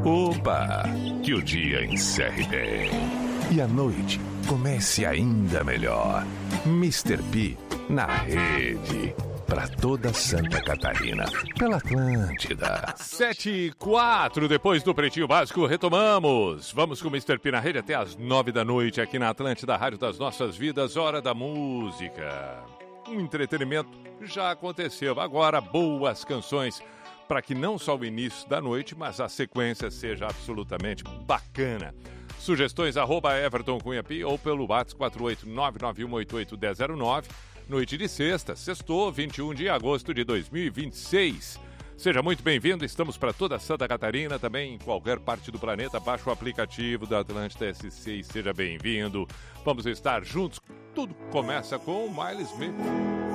Opa! Que o dia encerre bem. E a noite comece ainda melhor. Mr. P na rede. Para toda Santa Catarina. Pela Atlântida. 7h04, depois do Pretinho Básico, retomamos. Vamos com o Mr. P na rede até as 9 da noite aqui na Atlântida, Rádio das Nossas Vidas, Hora da Música. Um entretenimento já aconteceu. Agora, boas canções para que não só o início da noite, mas a sequência seja absolutamente bacana. Sugestões @Everton Cunha P ou pelo WhatsApp 48991881009. Noite de sexta, sextou, 21 de agosto de 2026. Seja muito bem-vindo, estamos para toda Santa Catarina, também em qualquer parte do planeta. Baixe o aplicativo da Atlântida SC e seja bem-vindo. Vamos estar juntos. Tudo começa com o Miley Smith.